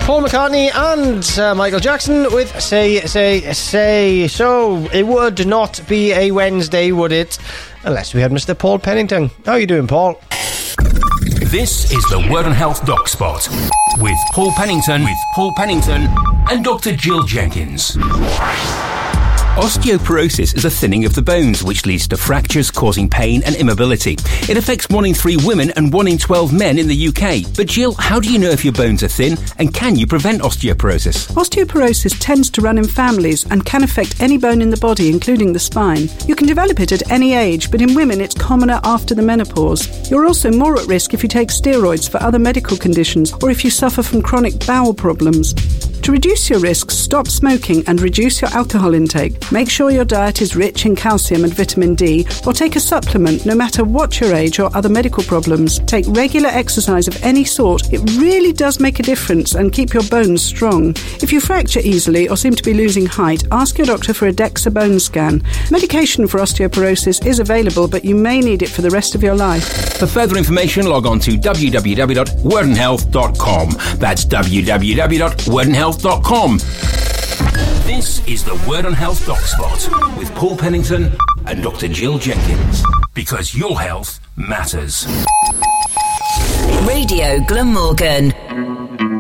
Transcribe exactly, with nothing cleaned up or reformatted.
Paul McCartney and uh, Michael Jackson with Say, Say, Say. So, it would not be a Wednesday, would it? Unless we had Mister Paul Pennington. How are you doing, Paul? This is the Word on Health Doc Spot with Paul Pennington, with Paul Pennington and Doctor Jill Jenkins. Osteoporosis is a thinning of the bones, which leads to fractures causing pain and immobility. It affects one in three women and one in twelve men in the U K. But Jill, how do you know if your bones are thin, and can you prevent osteoporosis? Osteoporosis tends to run in families and can affect any bone in the body, including the spine. You can develop it at any age, but in women it's commoner after the menopause. You're also more at risk if you take steroids for other medical conditions or if you suffer from chronic bowel problems. To reduce your risks, stop smoking and reduce your alcohol intake. Make sure your diet is rich in calcium and vitamin D, or take a supplement no matter what your age or other medical problems. Take regular exercise of any sort. It really does make a difference and keep your bones strong. If you fracture easily or seem to be losing height, ask your doctor for a DEXA bone scan. Medication for osteoporosis is available, but you may need it for the rest of your life. For further information, log on to w w w dot word and health dot com. That's w w w dot word and health dot com. This is the Word on Health Doc Spot with Paul Pennington and Doctor Jill Jenkins, because your health matters. Radio Glamorgan.